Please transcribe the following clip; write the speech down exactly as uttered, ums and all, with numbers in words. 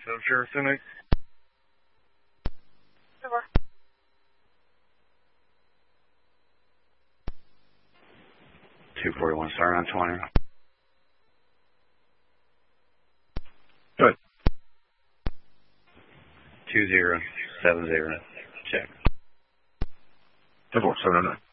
seven Sheriff Phoenix. Over. two forty-one, star nine twenty. Good. two zero seven zero. Check. ten four, seven oh nine.